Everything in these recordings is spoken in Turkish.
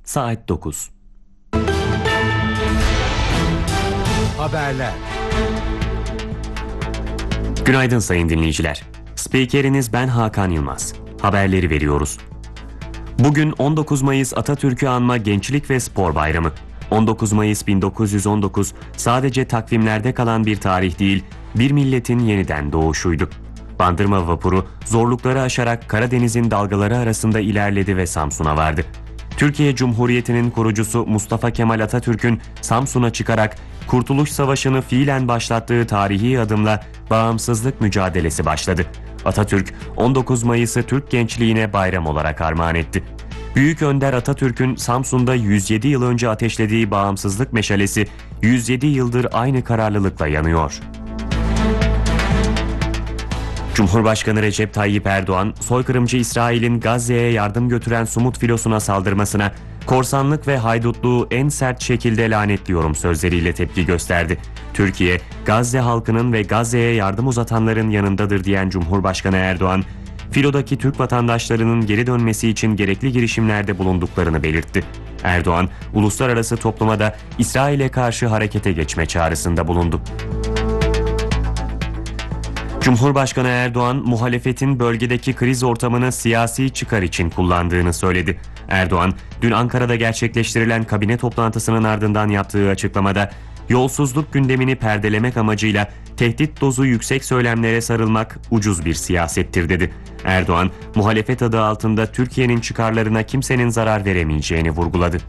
saat 9. Haberler. Günaydın sayın dinleyiciler. Spikeriniz ben Hakan Yılmaz. Haberleri veriyoruz. Bugün 19 Mayıs Atatürk'ü anma Gençlik ve Spor Bayramı. 19 Mayıs 1919 sadece takvimlerde kalan bir tarih değil, bir milletin yeniden doğuşuydu. Bandırma vapuru zorlukları aşarak Karadeniz'in dalgaları arasında ilerledi ve Samsun'a vardı. Türkiye Cumhuriyeti'nin kurucusu Mustafa Kemal Atatürk'ün Samsun'a çıkarak Kurtuluş Savaşı'nı fiilen başlattığı tarihi adımla bağımsızlık mücadelesi başladı. Atatürk 19 Mayıs'ı Türk gençliğine bayram olarak armağan etti. Büyük Önder Atatürk'ün Samsun'da 107 yıl önce ateşlediği bağımsızlık meşalesi 107 yıldır aynı kararlılıkla yanıyor. Cumhurbaşkanı Recep Tayyip Erdoğan, soykırımcı İsrail'in Gazze'ye yardım götüren Sumut filosuna saldırmasına, korsanlık ve haydutluğu en sert şekilde lanetliyorum sözleriyle tepki gösterdi. Türkiye, Gazze halkının ve Gazze'ye yardım uzatanların yanındadır diyen Cumhurbaşkanı Erdoğan, filodaki Türk vatandaşlarının geri dönmesi için gerekli girişimlerde bulunduklarını belirtti. Erdoğan, uluslararası topluma da İsrail'e karşı harekete geçme çağrısında bulundu. Cumhurbaşkanı Erdoğan, muhalefetin bölgedeki kriz ortamını siyasi çıkar için kullandığını söyledi. Erdoğan, dün Ankara'da gerçekleştirilen kabine toplantısının ardından yaptığı açıklamada, yolsuzluk gündemini perdelemek amacıyla tehdit dozu yüksek söylemlere sarılmak ucuz bir siyasettir dedi. Erdoğan, muhalefet adı altında Türkiye'nin çıkarlarına kimsenin zarar veremeyeceğini vurguladı.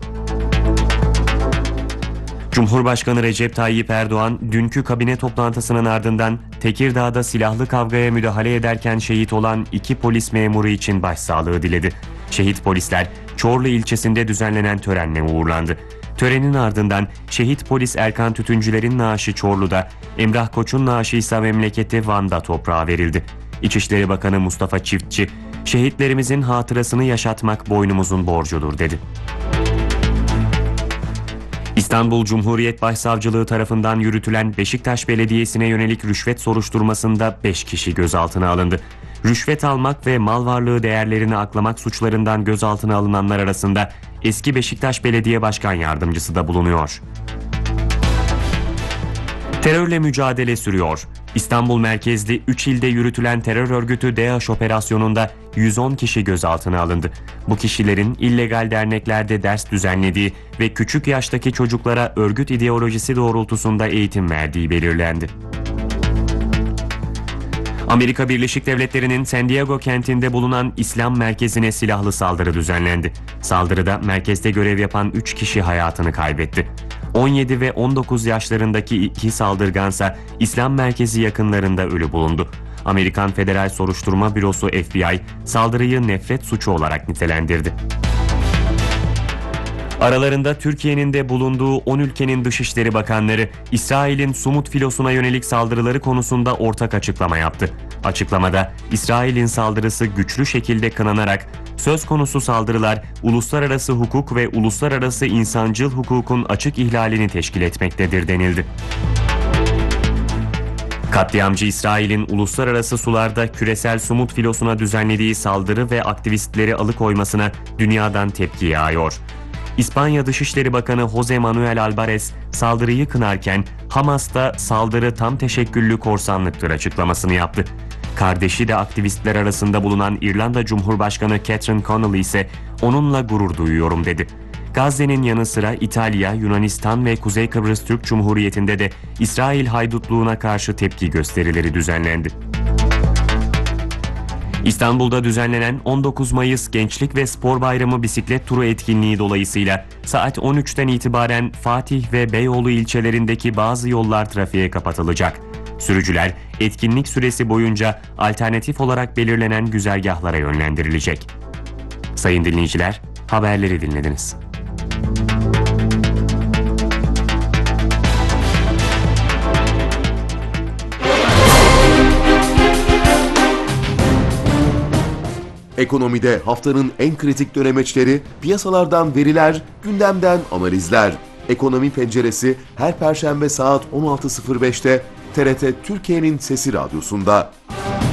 Cumhurbaşkanı Recep Tayyip Erdoğan, dünkü kabine toplantısının ardından Tekirdağ'da silahlı kavgaya müdahale ederken şehit olan 2 polis memuru için başsağlığı diledi. Şehit polisler Çorlu ilçesinde düzenlenen törenle uğurlandı. Törenin ardından şehit polis Erkan Tütüncüler'in naaşı Çorlu'da, Emrah Koç'un naaşı ise memleketi Van'da toprağa verildi. İçişleri Bakanı Mustafa Çiftçi, şehitlerimizin hatırasını yaşatmak boynumuzun borcudur dedi. İstanbul Cumhuriyet Başsavcılığı tarafından yürütülen Beşiktaş Belediyesi'ne yönelik rüşvet soruşturmasında 5 kişi gözaltına alındı. Rüşvet almak ve mal varlığı değerlerini aklamak suçlarından gözaltına alınanlar arasında eski Beşiktaş Belediye Başkan Yardımcısı da bulunuyor. Terörle mücadele sürüyor. İstanbul merkezli 3 ilde yürütülen terör örgütü DAEŞ operasyonunda 110 kişi gözaltına alındı. Bu kişilerin illegal derneklerde ders düzenlediği ve küçük yaştaki çocuklara örgüt ideolojisi doğrultusunda eğitim verdiği belirlendi. Amerika Birleşik Devletleri'nin San Diego kentinde bulunan İslam merkezine silahlı saldırı düzenlendi. Saldırıda merkezde görev yapan 3 kişi hayatını kaybetti. 17 ve 19 yaşlarındaki 2 saldırgansa İslam merkezi yakınlarında ölü bulundu. Amerikan Federal Soruşturma Bürosu FBI saldırıyı nefret suçu olarak nitelendirdi. Aralarında Türkiye'nin de bulunduğu 10 ülkenin Dışişleri Bakanları, İsrail'in Sumut filosuna yönelik saldırıları konusunda ortak açıklama yaptı. Açıklamada, İsrail'in saldırısı güçlü şekilde kınanarak, söz konusu saldırılar, uluslararası hukuk ve uluslararası insancıl hukukun açık ihlalini teşkil etmektedir denildi. Katliamcı İsrail'in uluslararası sularda küresel Sumut filosuna düzenlediği saldırı ve aktivistleri alıkoymasına dünyadan tepki yağıyor. İspanya Dışişleri Bakanı José Manuel Álvarez saldırıyı kınarken Hamas'ta saldırı tam teşekküllü korsanlıktır açıklamasını yaptı. Kardeşi de aktivistler arasında bulunan İrlanda Cumhurbaşkanı Catherine Connolly ise onunla gurur duyuyorum dedi. Gazze'nin yanı sıra İtalya, Yunanistan ve Kuzey Kıbrıs Türk Cumhuriyeti'nde de İsrail haydutluğuna karşı tepki gösterileri düzenlendi. İstanbul'da düzenlenen 19 Mayıs Gençlik ve Spor Bayramı bisiklet turu etkinliği dolayısıyla saat 13'ten itibaren Fatih ve Beyoğlu ilçelerindeki bazı yollar trafiğe kapatılacak. Sürücüler etkinlik süresi boyunca alternatif olarak belirlenen güzergahlara yönlendirilecek. Sayın dinleyiciler, haberleri dinlediniz. Ekonomide haftanın en kritik dönemeçleri, piyasalardan veriler, gündemden analizler. Ekonomi Penceresi her Perşembe saat 16.05'te TRT Türkiye'nin Sesi Radyosu'nda.